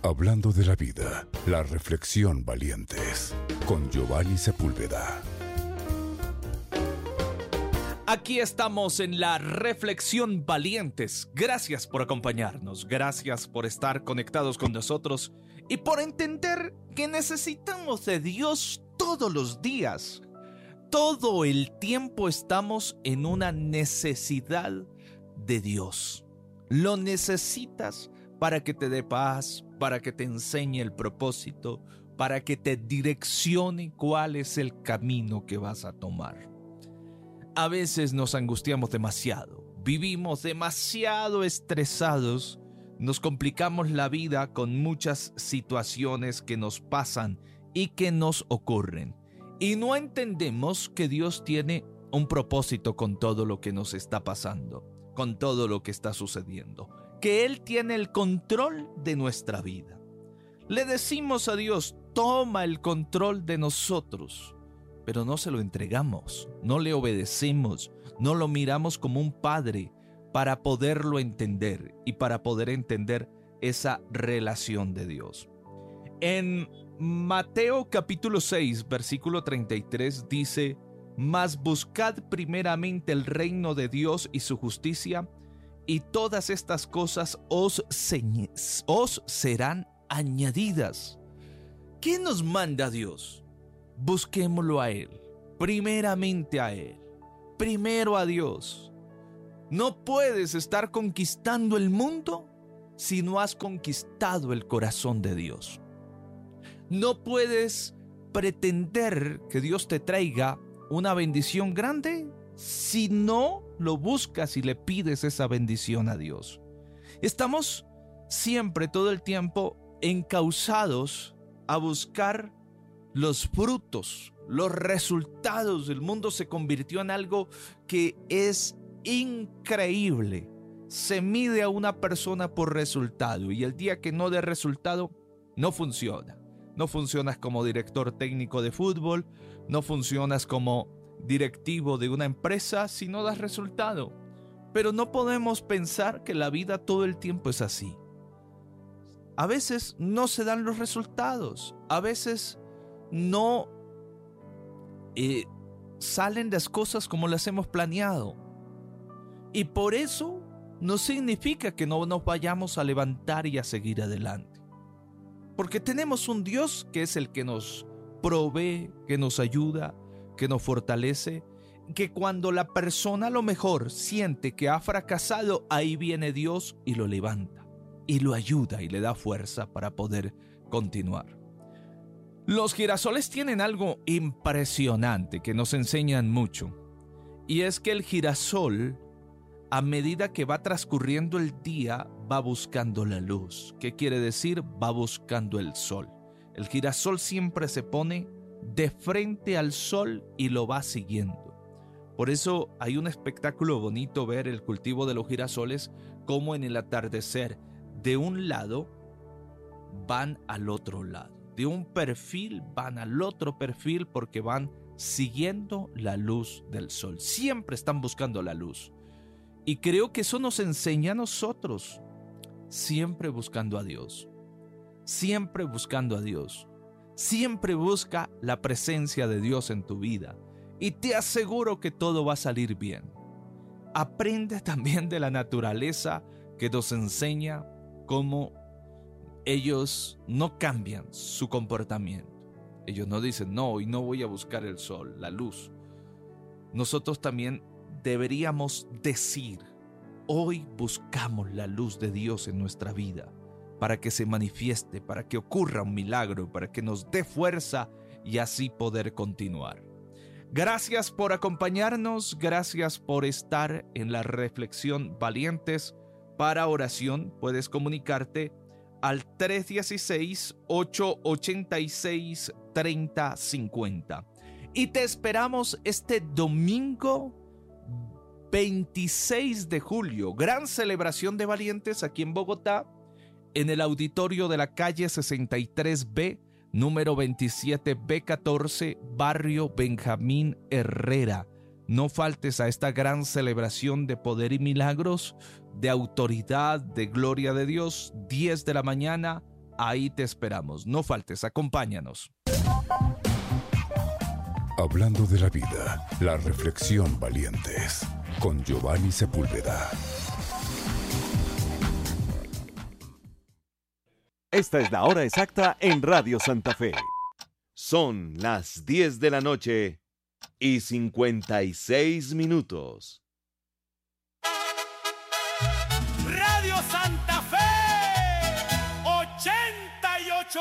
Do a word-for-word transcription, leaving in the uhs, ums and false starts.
Hablando de la vida, la reflexión valientes, con Giovanni Sepúlveda. Aquí estamos en la reflexión valientes. Gracias por acompañarnos, gracias por estar conectados con nosotros y por entender que necesitamos de Dios todos los días. Todo el tiempo estamos en una necesidad de Dios. Lo necesitas para que te dé paz, para que te enseñe el propósito, para que te direccione cuál es el camino que vas a tomar. A veces nos angustiamos demasiado, vivimos demasiado estresados, nos complicamos la vida con muchas situaciones que nos pasan y que nos ocurren. Y no entendemos que Dios tiene un propósito con todo lo que nos está pasando, con todo lo que está sucediendo, que Él tiene el control de nuestra vida. Le decimos a Dios, toma el control de nosotros, pero no se lo entregamos, no le obedecemos, no lo miramos como un padre para poderlo entender y para poder entender esa relación de Dios. En Mateo capítulo seis, versículo treinta y tres dice: mas buscad primeramente el reino de Dios y su justicia, y todas estas cosas os, ceñes, os serán añadidas. ¿Qué nos manda Dios? Busquémoslo a Él, primeramente a Él, primero a Dios. No puedes estar conquistando el mundo si no has conquistado el corazón de Dios. No puedes pretender que Dios te traiga una bendición grande si no lo buscas y le pides esa bendición a Dios. Estamos siempre, todo el tiempo, encausados a buscar los frutos, los resultados. El mundo se convirtió en algo que es increíble. Se mide a una persona por resultado y el día que no dé resultado, no funciona. No funcionas como director técnico de fútbol, no funcionas como directivo de una empresa si no das resultado. Pero no podemos pensar que la vida todo el tiempo es así. A veces no se dan los resultados, a veces no eh, salen las cosas como las hemos planeado. Y por eso no significa que no nos vayamos a levantar y a seguir adelante. Porque tenemos un Dios que es el que nos provee, que nos ayuda, que nos fortalece, que cuando la persona a lo mejor siente que ha fracasado, ahí viene Dios y lo levanta, y lo ayuda y le da fuerza para poder continuar. Los girasoles tienen algo impresionante que nos enseñan mucho, y es que el girasol, a medida que va transcurriendo el día, va buscando la luz. ¿Qué quiere decir? Va buscando el sol. El girasol siempre se pone de frente al sol y lo va siguiendo. Por eso hay un espectáculo bonito ver el cultivo de los girasoles, como en el atardecer, de un lado van al otro lado. De un perfil van al otro perfil porque van siguiendo la luz del sol. Siempre están buscando la luz. Y creo que eso nos enseña a nosotros, siempre buscando a Dios, siempre buscando a Dios, siempre busca la presencia de Dios en tu vida y te aseguro que todo va a salir bien. Aprende también de la naturaleza que nos enseña cómo ellos no cambian su comportamiento. Ellos no dicen, no, hoy no voy a buscar el sol, la luz. Nosotros también deberíamos decir, hoy buscamos la luz de Dios en nuestra vida para que se manifieste, para que ocurra un milagro, para que nos dé fuerza y así poder continuar. Gracias por acompañarnos, gracias por estar en la reflexión valientes. Para oración puedes comunicarte al tres uno seis, ocho ocho seis, tres cero cinco cero. Y te esperamos este domingo veintiséis de julio, gran celebración de valientes aquí en Bogotá, en el auditorio de la calle sesenta y tres B, número veintisiete B catorce, barrio Benjamín Herrera. No faltes a esta gran celebración de poder y milagros, de autoridad, de gloria de Dios, diez de la mañana, Ahí te esperamos. No faltes, acompáñanos. Hablando de la vida, la reflexión valientes, con Giovanni Sepúlveda. Esta es la hora exacta en Radio Santa Fe. Son las diez de la noche y cincuenta y seis minutos.